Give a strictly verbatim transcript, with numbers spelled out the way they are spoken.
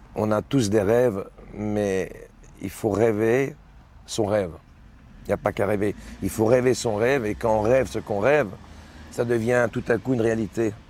On a tous des rêves, mais il faut rêver son rêve. Il n'y a pas qu'à rêver. Il faut rêver son rêve, et quand on rêve ce qu'on rêve, ça devient tout à coup une réalité.